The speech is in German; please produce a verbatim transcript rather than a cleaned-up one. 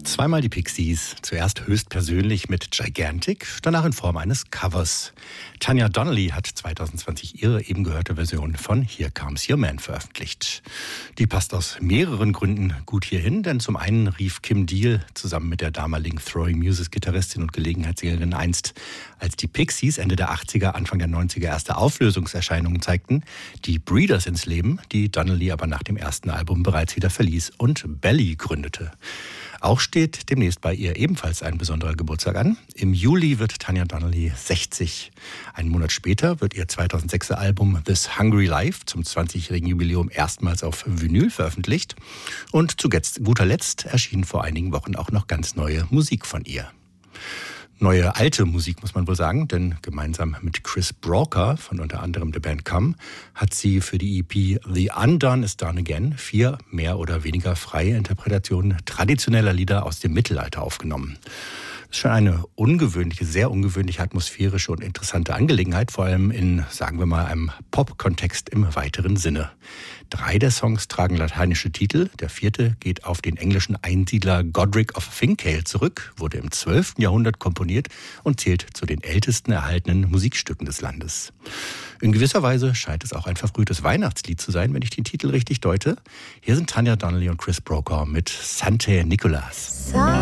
Zweimal die Pixies, zuerst höchstpersönlich mit Gigantic, danach in Form eines Covers. Tanya Donelly hat zwanzig zwanzig ihre eben gehörte Version von Here Comes Your Man veröffentlicht. Die passt aus mehreren Gründen gut hierhin, denn zum einen rief Kim Deal zusammen mit der damaligen Throwing Muses-Gitarristin und Gelegenheitssängerin einst, als die Pixies Ende der achtziger, Anfang der neunziger erste Auflösungserscheinungen zeigten, die Breeders ins Leben, die Donelly aber nach dem ersten Album bereits wieder verließ und Belly gründete. Auch steht demnächst bei ihr ebenfalls ein besonderer Geburtstag an. Im Juli wird Tanya Donelly sechzig. Einen Monat später wird ihr zweitausendsechser Album This Hungry Life zum zwanzigjährigen Jubiläum erstmals auf Vinyl veröffentlicht. Und zu guter Letzt erschien vor einigen Wochen auch noch ganz neue Musik von ihr. Neue alte Musik, muss man wohl sagen, denn gemeinsam mit Chris Broker von unter anderem der Band Come hat sie für die E P The Undone is Done Again vier mehr oder weniger freie Interpretationen traditioneller Lieder aus dem Mittelalter aufgenommen. Das ist schon eine ungewöhnliche, sehr ungewöhnliche, atmosphärische und interessante Angelegenheit, vor allem in, sagen wir mal, einem Pop-Kontext im weiteren Sinne. Drei der Songs tragen lateinische Titel. Der vierte geht auf den englischen Einsiedler Godric of Fincale zurück, wurde im zwölften Jahrhundert komponiert und zählt zu den ältesten erhaltenen Musikstücken des Landes. In gewisser Weise scheint es auch ein verfrühtes Weihnachtslied zu sein, wenn ich den Titel richtig deute. Hier sind Tanya Donelly und Chris Broker mit Sante Nicholas.